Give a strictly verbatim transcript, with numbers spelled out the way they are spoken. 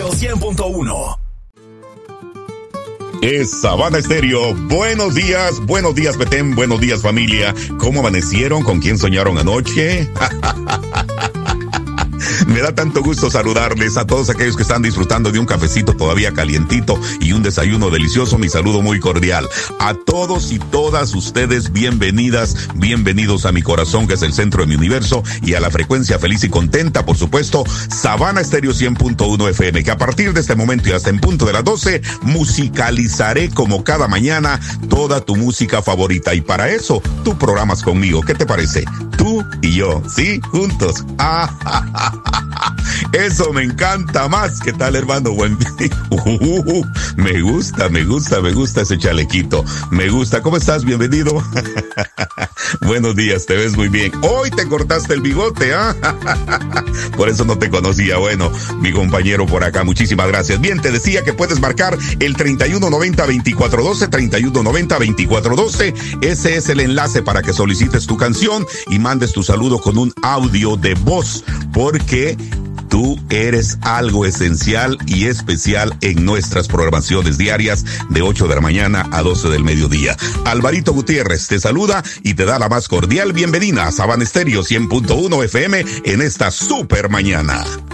Estéreo cien punto uno. Es Sabana Estéreo. Buenos días, buenos días Petén, buenos días familia. ¿Cómo amanecieron? ¿Con quién soñaron anoche? Me da tanto gusto saludarles a todos aquellos que están disfrutando de un cafecito todavía calientito y un desayuno delicioso. Mi saludo muy cordial. A todos y todas ustedes, bienvenidas, bienvenidos a mi corazón, que es el centro de mi universo, y a la frecuencia feliz y contenta, por supuesto, Sabana Estéreo cien punto uno F M, que a partir de este momento y hasta en punto de las doce, musicalizaré como cada mañana toda tu música favorita. Y para eso, tú programas conmigo. ¿Qué te parece? Tú y yo, ¿sí? Juntos. Ah, eso me encanta más. ¿Qué tal, hermano? Buen día. Uh, me gusta, me gusta, me gusta ese chalequito. Me gusta. ¿Cómo estás? Bienvenido. Buenos días, te ves muy bien. Hoy te cortaste el bigote, ¿ah? ¿eh? Por eso no te conocía. Bueno, mi compañero por acá, muchísimas gracias. Bien, te decía que puedes marcar el treinta y uno noventa veinticuatro doce, treinta y uno noventa veinticuatro doce. Ese es el enlace para que solicites tu canción y mandes tu saludo con un audio de voz, porque tú eres algo esencial y especial en nuestras programaciones diarias de ocho de la mañana a doce del mediodía. Alvarito Gutiérrez te saluda y te da la más cordial bienvenida a Sabana Estéreo cien punto uno F M en esta super mañana.